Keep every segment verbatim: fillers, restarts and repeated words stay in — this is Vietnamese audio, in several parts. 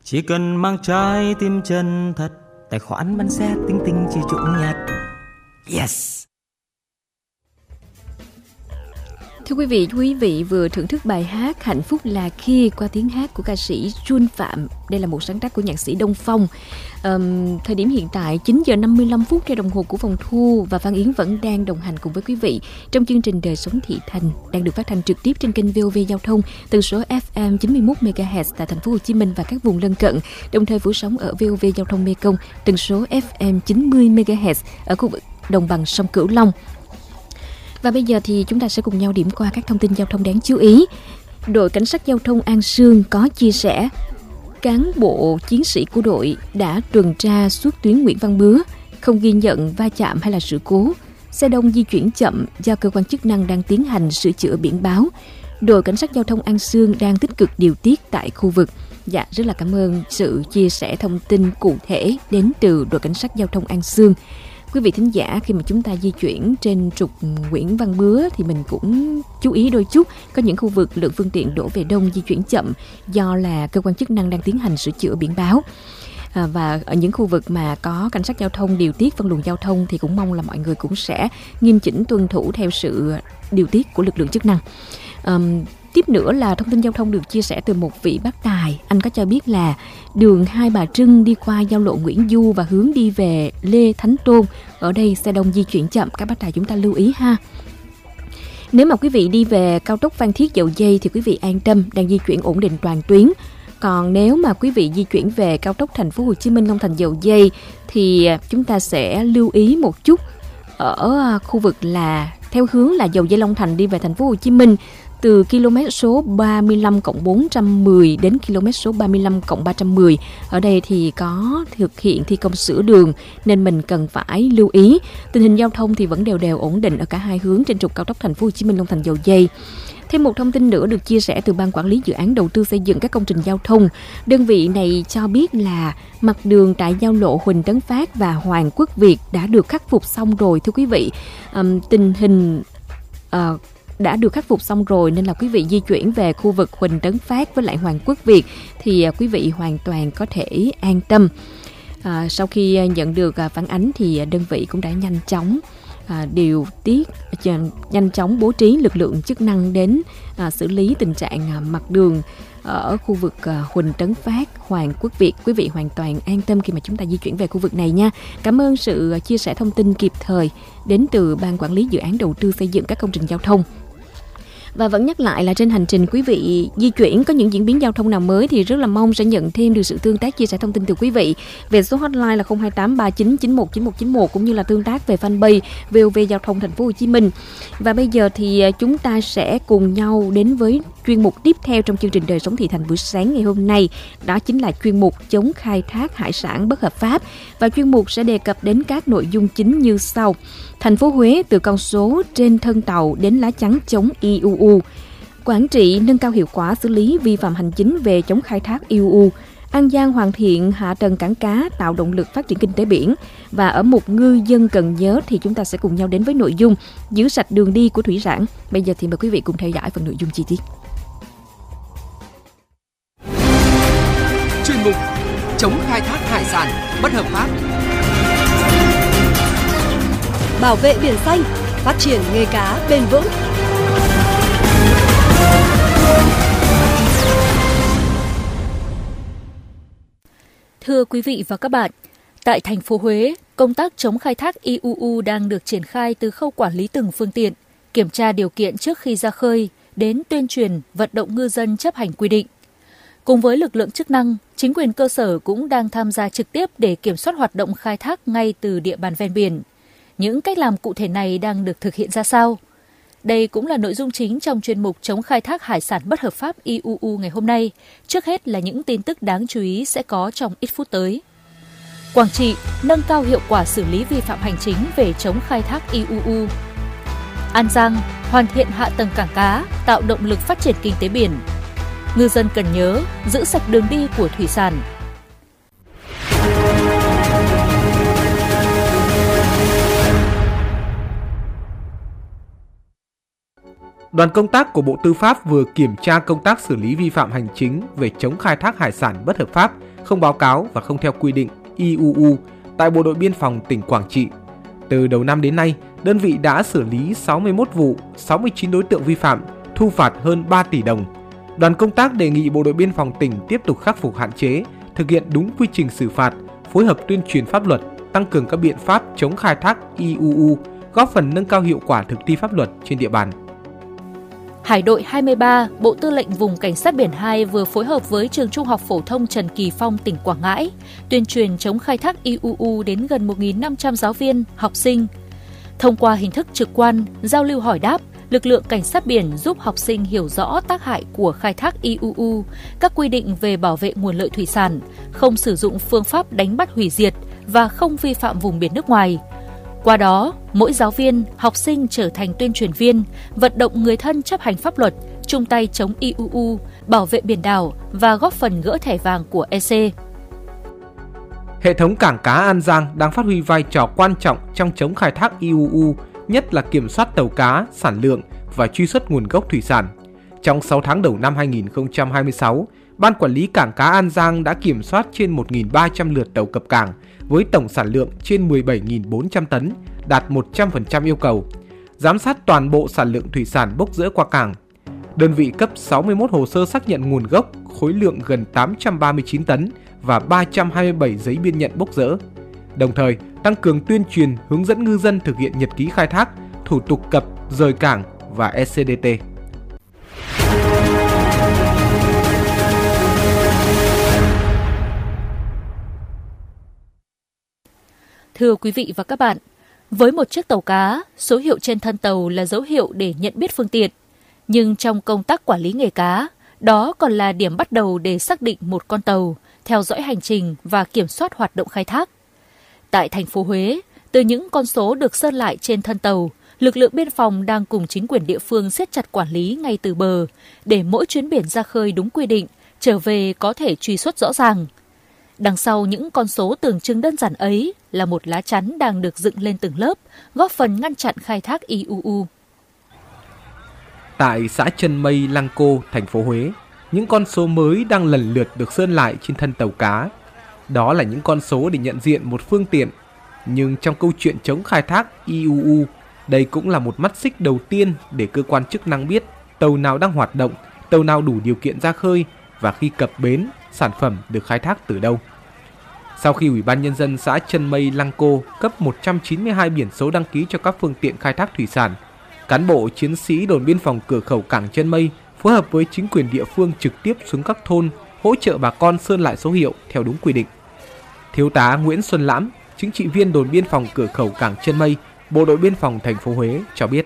Chỉ cần mang trái tim chân thật, tài khoản bắn xe tinh tinh chỉ chủ nhật. Yes. Thưa quý vị, quý vị vừa thưởng thức bài hát Hạnh phúc là khi qua tiếng hát của ca sĩ Jun Phạm. Đây là một sáng tác của nhạc sĩ Đông Phong. Um, thời điểm hiện tại chín giờ năm mươi lăm phút theo đồng hồ của phòng thu, và Phan Yến vẫn đang đồng hành cùng với quý vị trong chương trình Đời sống thị thành đang được phát thanh trực tiếp trên kênh vê o vê Giao thông tần số ép em chín mươi mốt mê ga héc tại thành phố Hồ Chí Minh và các vùng lân cận, đồng thời phủ sóng ở vê o vê Giao thông Mekong tần số ép em chín mươi mê ga héc ở khu vực đồng bằng sông Cửu Long. Và bây giờ thì chúng ta sẽ cùng nhau điểm qua các thông tin giao thông đáng chú ý. Đội Cảnh sát Giao thông An Sương có chia sẻ, cán bộ chiến sĩ của đội đã tuần tra suốt tuyến Nguyễn Văn Bứa, không ghi nhận va chạm hay là sự cố. Xe đông di chuyển chậm do cơ quan chức năng đang tiến hành sửa chữa biển báo. Đội Cảnh sát Giao thông An Sương đang tích cực điều tiết tại khu vực. Dạ, rất là cảm ơn sự chia sẻ thông tin cụ thể đến từ Đội Cảnh sát Giao thông An Sương. Quý vị thính giả, khi mà chúng ta di chuyển trên trục Nguyễn Văn Bứa thì mình cũng chú ý đôi chút. Có những khu vực lượng phương tiện đổ về đông di chuyển chậm do là cơ quan chức năng đang tiến hành sửa chữa biển báo. À, và ở những khu vực mà có cảnh sát giao thông điều tiết phân luồng giao thông thì cũng mong là mọi người cũng sẽ nghiêm chỉnh tuân thủ theo sự điều tiết của lực lượng chức năng. À, Tiếp nữa là thông tin giao thông được chia sẻ từ một vị bác tài. Anh có cho biết là đường Hai Bà Trưng đi qua giao lộ Nguyễn Du và hướng đi về Lê Thánh Tôn, ở đây xe đông di chuyển chậm, các bác tài chúng ta lưu ý ha. Nếu mà quý vị đi về cao tốc Phan Thiết Dầu Giây thì quý vị an tâm, đang di chuyển ổn định toàn tuyến. Còn nếu mà quý vị di chuyển về cao tốc Thành phố Hồ Chí Minh Long Thành Dầu Giây thì chúng ta sẽ lưu ý một chút ở khu vực là theo hướng là Dầu Giây Long Thành đi về Thành phố Hồ Chí Minh, từ km số ba mươi lăm cộng bốn trăm mười đến km số ba mươi lăm cộng ba trăm mười. Ở đây thì có thực hiện thi công sửa đường nên mình cần phải lưu ý. Tình hình giao thông thì vẫn đều đều ổn định ở cả hai hướng trên trục cao tốc Thành phố Hồ Chí Minh Long Thành Dầu Giây. Thêm một thông tin nữa được chia sẻ từ Ban Quản lý Dự án Đầu tư xây dựng các công trình giao thông. Đơn vị này cho biết là mặt đường tại giao lộ Huỳnh Tấn Phát và Hoàng Quốc Việt đã được khắc phục xong rồi thưa quý vị. Um, tình hình uh, đã được khắc phục xong rồi nên là quý vị di chuyển về khu vực Huỳnh Tấn Phát với lại Hoàng Quốc Việt thì quý vị hoàn toàn có thể an tâm. À, sau khi nhận được phản ánh thì đơn vị cũng đã nhanh chóng à, điều tiết, nhanh chóng bố trí lực lượng chức năng đến à, xử lý tình trạng à, mặt đường ở khu vực à, Huỳnh Tấn Phát, Hoàng Quốc Việt. Quý vị hoàn toàn an tâm khi mà chúng ta di chuyển về khu vực này nha. Cảm ơn sự chia sẻ thông tin kịp thời đến từ Ban Quản lý Dự án Đầu tư xây dựng các công trình giao thông. Và vẫn nhắc lại là trên hành trình quý vị di chuyển có những diễn biến giao thông nào mới thì rất là mong sẽ nhận thêm được sự tương tác chia sẻ thông tin từ quý vị về số hotline là không hai tám ba chín chín một chín một chín một cũng như là tương tác về fanpage vê o vê Giao thông Thành phố Hồ Chí Minh. Và bây giờ thì chúng ta sẽ cùng nhau đến với chuyên mục tiếp theo trong chương trình Đời sống thị thành buổi sáng ngày hôm nay, đó chính là chuyên mục chống khai thác hải sản bất hợp pháp, và chuyên mục sẽ đề cập đến các nội dung chính như sau. Thành phố Huế từ con số trên thân tàu đến lá chắn chống i u u. Quảng Trị nâng cao hiệu quả xử lý vi phạm hành chính về chống khai thác i u u. An Giang hoàn thiện hạ tầng cảng cá tạo động lực phát triển kinh tế biển. Và ở mục ngư dân cần nhớ thì chúng ta sẽ cùng nhau đến với nội dung giữ sạch đường đi của thủy sản. Bây giờ thì mời quý vị cùng theo dõi phần nội dung chi tiết. Chuyên mục chống khai thác hải sản bất hợp pháp. Bảo vệ biển xanh, phát triển nghề cá bền vững. Thưa quý vị và các bạn, tại thành phố Huế, công tác chống khai thác i u u đang được triển khai từ khâu quản lý từng phương tiện, kiểm tra điều kiện trước khi ra khơi, đến tuyên truyền, vận động ngư dân chấp hành quy định. Cùng với lực lượng chức năng, chính quyền cơ sở cũng đang tham gia trực tiếp để kiểm soát hoạt động khai thác ngay từ địa bàn ven biển. Những cách làm cụ thể này đang được thực hiện ra sao? Đây cũng là nội dung chính trong chuyên mục chống khai thác hải sản bất hợp pháp i u u ngày hôm nay. Trước hết là những tin tức đáng chú ý sẽ có trong ít phút tới. Quảng Trị nâng cao hiệu quả xử lý vi phạm hành chính về chống khai thác i u u. An Giang hoàn thiện hạ tầng cảng cá, tạo động lực phát triển kinh tế biển. Ngư dân cần nhớ giữ sạch đường đi của thủy sản. Đoàn công tác của Bộ Tư pháp vừa kiểm tra công tác xử lý vi phạm hành chính về chống khai thác hải sản bất hợp pháp không báo cáo và không theo quy định I U U tại Bộ đội Biên phòng tỉnh Quảng Trị. Từ đầu năm đến nay, đơn vị đã xử lý sáu mươi mốt vụ, sáu mươi chín đối tượng vi phạm, thu phạt hơn ba tỷ đồng. Đoàn công tác đề nghị Bộ đội Biên phòng tỉnh tiếp tục khắc phục hạn chế, thực hiện đúng quy trình xử phạt, phối hợp tuyên truyền pháp luật, tăng cường các biện pháp chống khai thác I U U, góp phần nâng cao hiệu quả thực thi pháp luật trên địa bàn. Hải đội hai mươi ba, Bộ Tư lệnh Vùng Cảnh sát Biển hai vừa phối hợp với Trường Trung học Phổ thông Trần Kỳ Phong, tỉnh Quảng Ngãi, tuyên truyền chống khai thác I U U đến gần một nghìn năm trăm giáo viên, học sinh. Thông qua hình thức trực quan, giao lưu hỏi đáp, lực lượng cảnh sát biển giúp học sinh hiểu rõ tác hại của khai thác I U U, các quy định về bảo vệ nguồn lợi thủy sản, không sử dụng phương pháp đánh bắt hủy diệt và không vi phạm vùng biển nước ngoài. Qua đó, mỗi giáo viên, học sinh trở thành tuyên truyền viên, vận động người thân chấp hành pháp luật, chung tay chống I U U, bảo vệ biển đảo và góp phần gỡ thẻ vàng của E C. Hệ thống cảng cá An Giang đang phát huy vai trò quan trọng trong chống khai thác I U U, nhất là kiểm soát tàu cá, sản lượng và truy xuất nguồn gốc thủy sản. Trong sáu tháng đầu năm hai nghìn không trăm hai mươi sáu, Ban Quản lý Cảng cá An Giang đã kiểm soát trên một nghìn ba trăm lượt tàu cập cảng với tổng sản lượng trên mười bảy nghìn bốn trăm tấn, đạt một trăm phần trăm yêu cầu. Giám sát toàn bộ sản lượng thủy sản bốc dỡ qua cảng. Đơn vị cấp sáu mươi mốt hồ sơ xác nhận nguồn gốc, khối lượng gần tám trăm ba mươi chín tấn và ba trăm hai mươi bảy giấy biên nhận bốc dỡ. Đồng thời, tăng cường tuyên truyền, hướng dẫn ngư dân thực hiện nhật ký khai thác, thủ tục cập, rời cảng và E C D T. Thưa quý vị và các bạn, với một chiếc tàu cá, số hiệu trên thân tàu là dấu hiệu để nhận biết phương tiện. Nhưng trong công tác quản lý nghề cá, đó còn là điểm bắt đầu để xác định một con tàu, theo dõi hành trình và kiểm soát hoạt động khai thác. Tại thành phố Huế, từ những con số được sơn lại trên thân tàu, lực lượng biên phòng đang cùng chính quyền địa phương siết chặt quản lý ngay từ bờ, để mỗi chuyến biển ra khơi đúng quy định, trở về có thể truy xuất rõ ràng. Đằng sau những con số tưởng chừng đơn giản ấy là một lá chắn đang được dựng lên từng lớp, góp phần ngăn chặn khai thác I U U. Tại xã Chân Mây, Lăng Cô, thành phố Huế, những con số mới đang lần lượt được sơn lại trên thân tàu cá. Đó là những con số để nhận diện một phương tiện. Nhưng trong câu chuyện chống khai thác I U U, đây cũng là một mắt xích đầu tiên để cơ quan chức năng biết tàu nào đang hoạt động, tàu nào đủ điều kiện ra khơi và khi cập bến, sản phẩm được khai thác từ đâu. Sau khi Ủy ban Nhân dân xã Chân Mây, Lăng Cô cấp một trăm chín mươi hai biển số đăng ký cho các phương tiện khai thác thủy sản, cán bộ chiến sĩ đồn biên phòng cửa khẩu cảng Chân Mây phối hợp với chính quyền địa phương trực tiếp xuống các thôn hỗ trợ bà con sơn lại số hiệu theo đúng quy định. Thiếu tá Nguyễn Xuân Lãm, chính trị viên đồn biên phòng cửa khẩu cảng Chân Mây, Bộ đội Biên phòng thành phố Huế cho biết.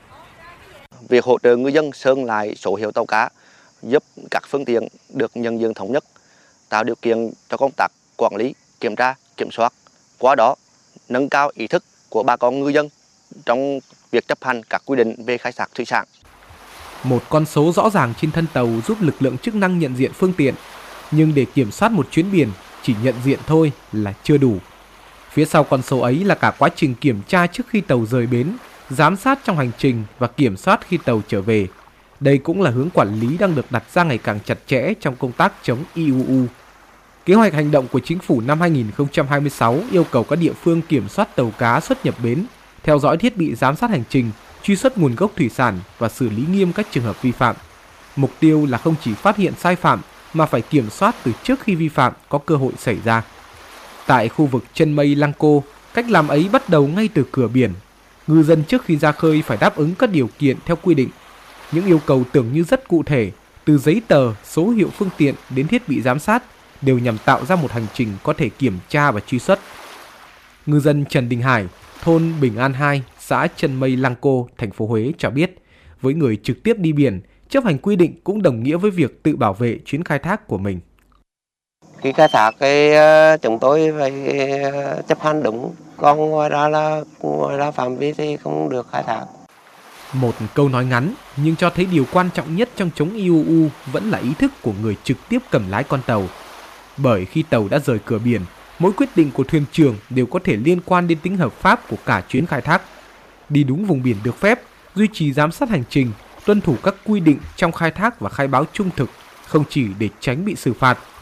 Việc hỗ trợ ngư dân sơn lại số hiệu tàu cá giúp các phương tiện được nhận diện thống nhất, tạo điều kiện cho công tác quản lý, kiểm tra, kiểm soát, qua đó nâng cao ý thức của bà con ngư dân trong việc chấp hành các quy định về khai thác thủy sản. Một con số rõ ràng trên thân tàu giúp lực lượng chức năng nhận diện phương tiện, nhưng để kiểm soát một chuyến biển chỉ nhận diện thôi là chưa đủ. Phía sau con số ấy là cả quá trình kiểm tra trước khi tàu rời bến, giám sát trong hành trình và kiểm soát khi tàu trở về. Đây cũng là hướng quản lý đang được đặt ra ngày càng chặt chẽ trong công tác chống I U U. Kế hoạch hành động của Chính phủ năm hai nghìn không trăm hai mươi sáu yêu cầu các địa phương kiểm soát tàu cá xuất nhập bến, theo dõi thiết bị giám sát hành trình, truy xuất nguồn gốc thủy sản và xử lý nghiêm các trường hợp vi phạm. Mục tiêu là không chỉ phát hiện sai phạm mà phải kiểm soát từ trước khi vi phạm có cơ hội xảy ra. Tại khu vực Chân Mây, Lăng Cô, cách làm ấy bắt đầu ngay từ cửa biển. Ngư dân trước khi ra khơi phải đáp ứng các điều kiện theo quy định. Những yêu cầu tưởng như rất cụ thể, từ giấy tờ, số hiệu phương tiện đến thiết bị giám sát, đều nhằm tạo ra một hành trình có thể kiểm tra và truy xuất. Ngư dân Trần Đình Hải, thôn Bình An hai, xã Chân Mây, Lăng Cô, thành phố Huế cho biết, với người trực tiếp đi biển, chấp hành quy định cũng đồng nghĩa với việc tự bảo vệ chuyến khai thác của mình. Khi khai thác thì chúng tôi phải chấp hành đúng, còn ngoài ra là ngoài ra phạm vi thì không được khai thác. Một câu nói ngắn nhưng cho thấy điều quan trọng nhất trong chống I U U vẫn là ý thức của người trực tiếp cầm lái con tàu. Bởi khi tàu đã rời cửa biển, mỗi quyết định của thuyền trưởng đều có thể liên quan đến tính hợp pháp của cả chuyến khai thác. Đi đúng vùng biển được phép, duy trì giám sát hành trình, tuân thủ các quy định trong khai thác và khai báo trung thực, không chỉ để tránh bị xử phạt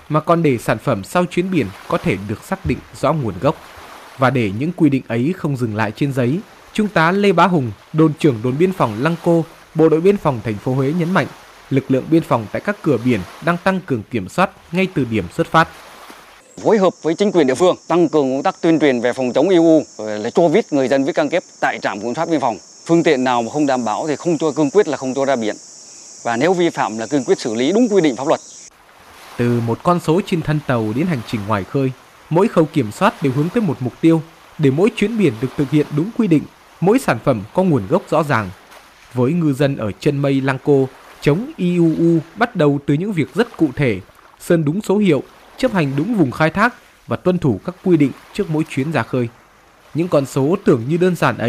mà còn để sản phẩm sau chuyến biển có thể được xác định rõ nguồn gốc. Và để những quy định ấy không dừng lại trên giấy, Trung tá Lê Bá Hùng, đồn trưởng đồn biên phòng Lăng Cô, Bộ đội biên phòng thành phố Huế nhấn mạnh, lực lượng biên phòng tại các cửa biển đang tăng cường kiểm soát ngay từ điểm xuất phát. Phối hợp với chính quyền địa phương tăng cường công tác tuyên truyền về phòng chống i u, là cho viết người dân viết cam kết tại trạm kiểm soát biên phòng. Phương tiện nào mà không đảm bảo thì không cho, cương quyết là không cho ra biển. Và nếu vi phạm là cương quyết xử lý đúng quy định pháp luật. Từ một con số trên thân tàu đến hành trình ngoài khơi, mỗi khâu kiểm soát đều hướng tới một mục tiêu, để mỗi chuyến biển được thực hiện đúng quy định, mỗi sản phẩm có nguồn gốc rõ ràng. Với ngư dân ở chân mây Lăng Cô, chống i u u bắt đầu từ những việc rất cụ thể, sơn đúng số hiệu, chấp hành đúng vùng khai thác và tuân thủ các quy định trước mỗi chuyến ra khơi. Những con số tưởng như đơn giản ấy